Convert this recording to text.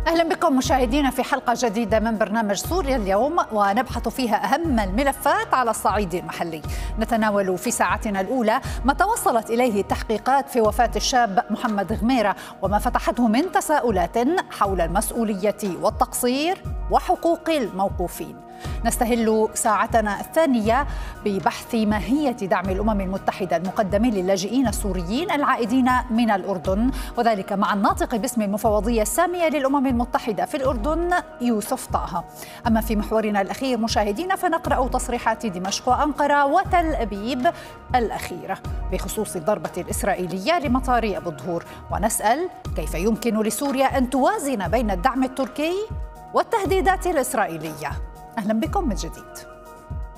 أهلا بكم مشاهدينا في حلقة جديدة من برنامج سوريا اليوم، ونبحث فيها أهم الملفات على الصعيد المحلي. نتناول في ساعتنا الأولى ما توصلت إليه التحقيقات في وفاة الشاب محمد غميرة وما فتحته من تساؤلات حول المسؤولية والتقصير وحقوق الموقوفين. نستهل ساعتنا الثانية ببحث ماهية دعم الأمم المتحدة المقدم للاجئين السوريين العائدين من الأردن، وذلك مع الناطق باسم المفوضية السامية للأمم المتحدة في الأردن يوسف طه. أما في محورنا الأخير مشاهدينا فنقرأ تصريحات دمشق وأنقرة وتل أبيب الأخيرة بخصوص الضربة الإسرائيلية لمطار أبو الظهور، ونسأل كيف يمكن لسوريا أن توازن بين الدعم التركي والتهديدات الإسرائيلية. أهلا بكم من جديد.